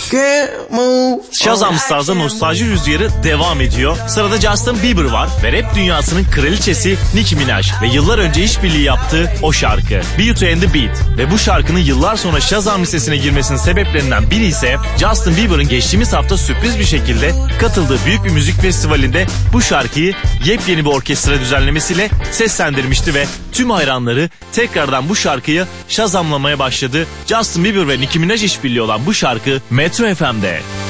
Shazam Stars'da nostalji rüzgarı devam ediyor. Sırada Justin Bieber var ve rap dünyasının kraliçesi Nicki Minaj ve yıllar önce işbirliği yaptığı o şarkı Beauty and the Beat. Ve bu şarkının yıllar sonra Shazam listesine girmesinin sebeplerinden biri ise Justin Bieber'ın geçtiğimiz hafta sürpriz bir şekilde katıldığı büyük bir müzik festivalinde bu şarkıyı yepyeni bir orkestra düzenlemesiyle seslendirmişti ve tüm hayranları tekrardan bu şarkıyı Shazamlamaya başladı. Justin Bieber ve Nicki Minaj işbirliği olan bu şarkı Metro FM'de.